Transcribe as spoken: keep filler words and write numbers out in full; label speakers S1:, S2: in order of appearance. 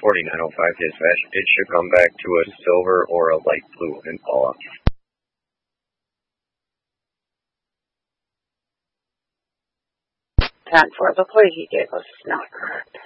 S1: forty-nine oh five dispatch. It should come back to a silver or a light blue Impala.
S2: ten four, the plate he gave us is not correct.